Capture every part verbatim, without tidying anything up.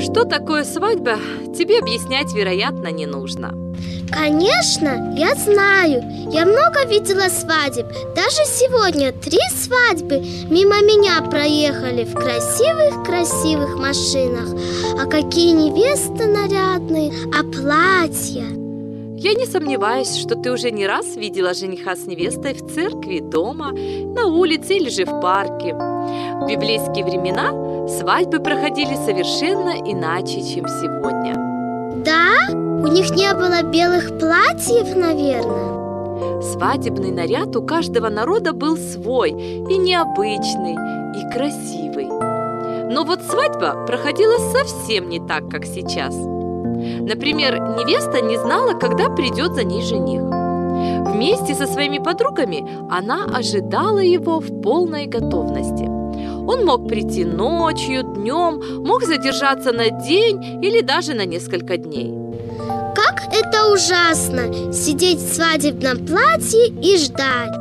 Что такое свадьба, тебе объяснять, вероятно, не нужно. Конечно, я знаю. Я много видела свадеб. Даже сегодня три свадьбы мимо меня проехали в красивых-красивых машинах. А какие невесты нарядные, а платья. Я не сомневаюсь, что ты уже не раз видела жениха с невестой в церкви, дома, на улице или же в парке. В библейские времена свадьбы проходили совершенно иначе, чем сегодня. Да? У них не было белых платьев, наверное. Свадебный наряд у каждого народа был свой, и необычный, и красивый. Но вот свадьба проходила совсем не так, как сейчас. Например, невеста не знала, когда придет за ней жених. Вместе со своими подругами она ожидала его в полной готовности. Он мог прийти ночью, днем, мог задержаться на день или даже на несколько дней. Как это ужасно, сидеть в свадебном платье и ждать.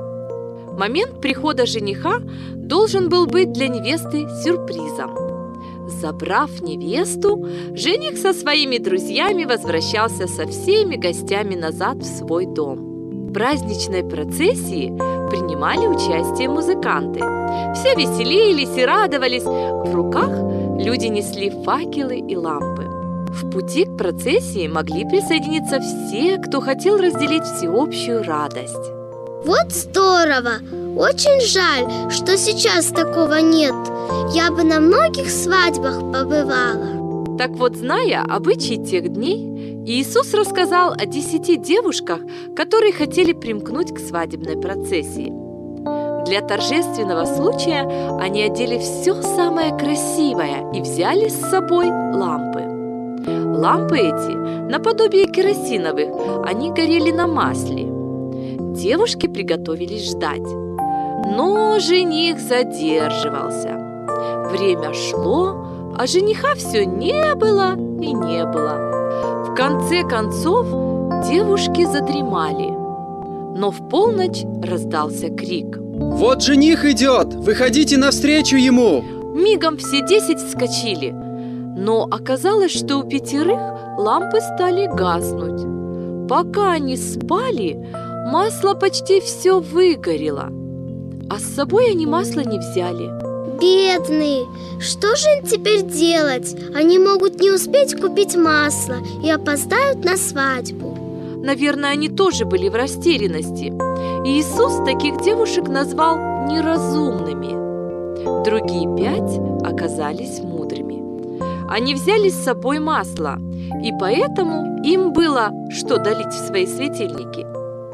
Момент прихода жениха должен был быть для невесты сюрпризом. Забрав невесту, жених со своими друзьями возвращался со всеми гостями назад в свой дом. В праздничной процессии принимали участие музыканты. Все веселились и радовались. В руках люди несли факелы и лампы. В пути к процессии могли присоединиться все, кто хотел разделить всеобщую радость. Вот здорово! Очень жаль, что сейчас такого нет. Я бы на многих свадьбах побывала. Так вот, зная обычаи тех дней, Иисус рассказал о десяти девушках, которые хотели примкнуть к свадебной процессии. Для торжественного случая они одели все самое красивое и взяли с собой лампы. Лампы эти, наподобие керосиновых, они горели на масле. Девушки приготовились ждать. Но жених задерживался. Время шло, а жениха все не было и не было. В конце концов девушки задремали. Но в полночь раздался крик. «Вот жених идет! Выходите навстречу ему!» Мигом все десять вскочили. Но оказалось, что у пятерых лампы стали гаснуть. Пока они спали, масло почти все выгорело. А с собой они масло не взяли. Бедные! Что же им теперь делать? Они могут не успеть купить масло и опоздают на свадьбу. Наверное, они тоже были в растерянности. И Иисус таких девушек назвал неразумными. Другие пять оказались мудрыми. Они взяли с собой масло, и поэтому им было что долить в свои светильники.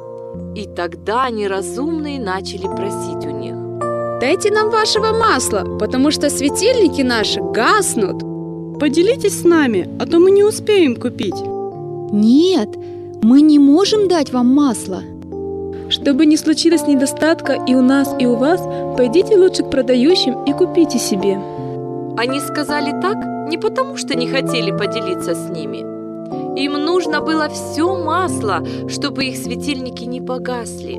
И тогда неразумные начали просить у них: «Дайте нам вашего масла, потому что светильники наши гаснут». «Поделитесь с нами, а то мы не успеем купить». «Нет, мы не можем дать вам масло». «Чтобы не случилось недостатка и у нас, и у вас, пойдите лучше к продающим и купите себе». Они сказали так не потому, что не хотели поделиться с ними. Им нужно было все масло, чтобы их светильники не погасли.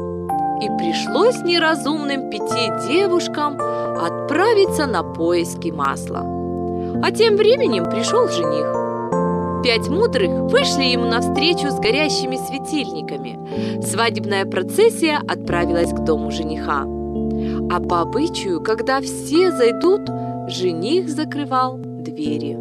И пришлось неразумным пяти девушкам отправиться на поиски масла. А тем временем пришел жених. Пять мудрых вышли ему навстречу с горящими светильниками. Свадебная процессия отправилась к дому жениха. А по обычаю, когда все зайдут, жених закрывал двери.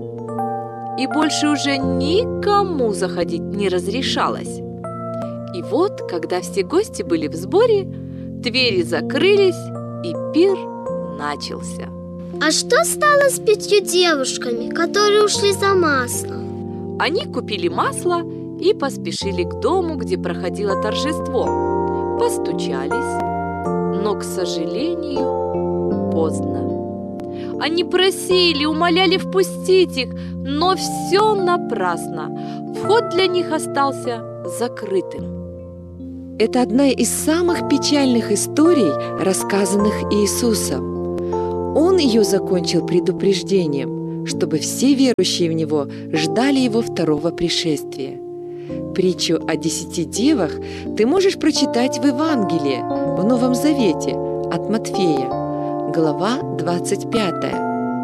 И больше уже никому заходить не разрешалось. И вот, когда все гости были в сборе, двери закрылись, и пир начался. А что стало с пятью девушками, которые ушли за маслом? Они купили масло и поспешили к дому, где проходило торжество. Постучались, но, к сожалению, поздно. Они просили, умоляли впустить их, но все напрасно. Вход для них остался закрытым. Это одна из самых печальных историй, рассказанных Иисусом. Он ее закончил предупреждением, чтобы все верующие в Него ждали Его второго пришествия. Притчу о десяти девах ты можешь прочитать в Евангелии, в Новом Завете, от Матфея, глава двадцать пятая, стих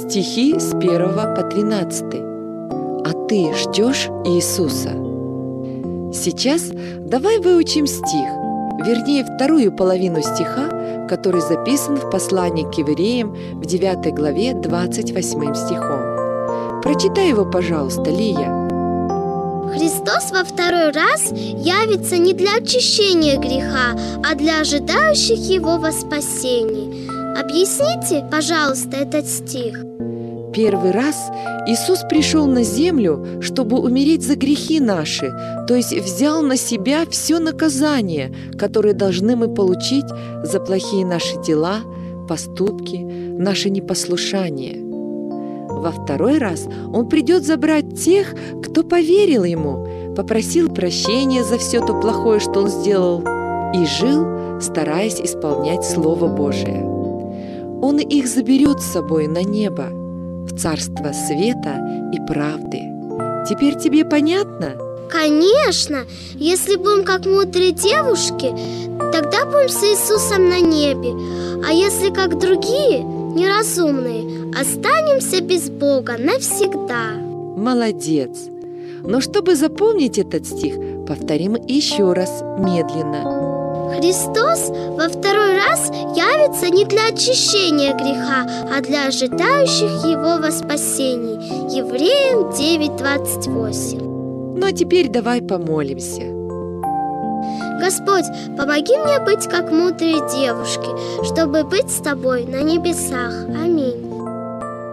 стихи с первого по тринадцатый. А ты ждешь Иисуса? Сейчас давай выучим стих, вернее, вторую половину стиха, который записан в послании к евреям в девятой главе двадцать восьмым стихом. Прочитай его, пожалуйста, Лия. Христос во второй раз явится не для очищения греха, а для ожидающих Его во спасении. Объясните, пожалуйста, этот стих. Первый раз Иисус пришел на землю, чтобы умереть за грехи наши, то есть взял на себя все наказание, которое должны мы получить за плохие наши дела, поступки, наше непослушание. Во второй раз Он придет забрать тех, кто поверил Ему, попросил прощения за все то плохое, что Он сделал, и жил, стараясь исполнять Слово Божие. Он их заберет с собой на небо, в царство света и правды. Теперь тебе понятно? Конечно, если будем как мудрые девушки, тогда будем с Иисусом на небе. А если как другие, неразумные, останемся без Бога навсегда. Молодец! Но чтобы запомнить этот стих, повторим еще раз медленно. Христос во второй раз явится не для очищения греха, а для ожидающих Его во спасении. Евреям девять двадцать восемь. Ну а теперь давай помолимся. Господь, помоги мне быть как мудрые девушки, чтобы быть с Тобой на небесах. Аминь.